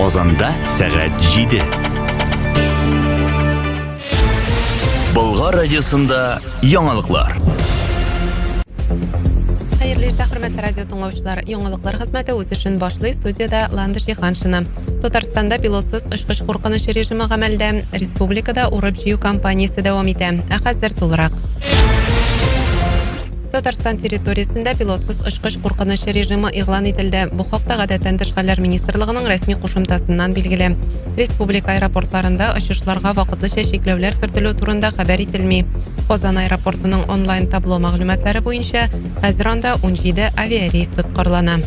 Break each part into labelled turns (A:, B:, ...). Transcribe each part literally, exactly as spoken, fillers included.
A: Казанда сәгать җиде. Болгар радиосында яңалыклар.
B: Хәерле иртә, хөрмәтле радио тыңлаучылар. Яңалыклар хезмәте үз эшен башлый. Студияда Ландыш Ханшина. Татарстанда пилотсыз очкыч куркыныч режимы гамәлдә. Республикада урып җыю кампаниясе дәвам итә. Ә хәзер тулырак. Татарстан территориясендә пилотсыз очкыч куркыныч режимы игълан ителде. Бу хакта Гадәттән тышкалар министрлыгының рәсми кушымтасыннан билгеле. Республика аэропортларында очышларга вакытлыча чикләүләр кертелү турында хәбәр ителми. Казан аэропортының онлайн табло мәгълүматлары буенча, хәзер анда ун җиде авиарейс тоткарлана.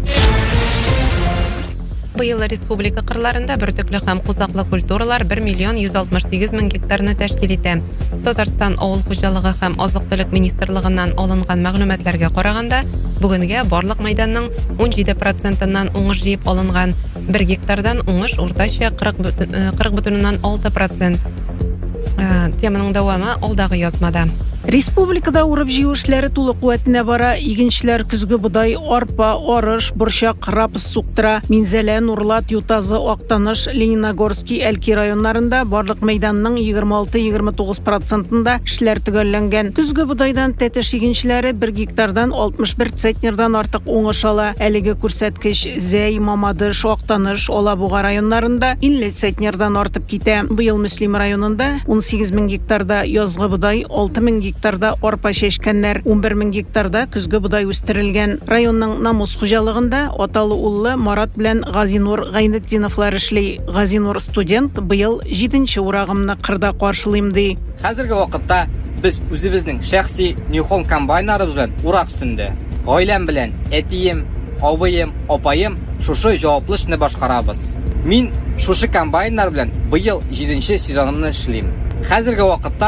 B: Быел республика кырларында бөртекле һәм кузаклы культуралар бер миллион йөз алтмыш сигез мең гектарны тәшкил итә. Татарстан авыл хуҗалыгы һәм азык-төлек министрлыгыннан алынган мәгълүматларга караганда, бүгенгә барлык мәйданның ун җиде процентыннан уңыш җыеп алынган. бер гектардан уңыш уртача кырык бөтен алты процент. Теманың дәвамы алдагы язмада.
C: Республикада урып җыю эшләре тулы куәтенә бара. Игенчеләр көзге бодай, арпа, арыш, борчак, рапс суктыра. Минзәлә, Нурлат, Ютазы, Актаныш, Лениногорский, Әлки районнарында барлык мәйданның егерме алты - егерме тугыз процентында эшләр төгәлләнгән. Көзге бодайдан тәтеш игенчеләре бер гектардан алтмыш бер центнердан артык уңыш ала. Әлеге күрсәткеч Зәй, Мамадыш, Актаныш, Алабуга районнарында илле центнердан артып китә. Быел Мөслим районында ун сигез мең гектарда язгы бодай, алты мең гектарда арпа чәчкәннәр, ун бер мең гектарда көзге бодай үстерелгән. Районның намус хуҗалыгында аталы уллы Марат белән Газинур Гайнетдиновлар эшли. Газинур студент, быел җиденче урагымны кырда каршылыйм ди.
D: Хәзерге вакытта без үзебезнең шәхси Ньюхон комбайннарыбыз белән урак өстендә. Гаиләм белән әтием, абыем, апаем шушы җаваплы эшне башкарабыз. Мин шушы комбайннар белән быел җиденче сезонымны эшлим. Хәзерге вакытта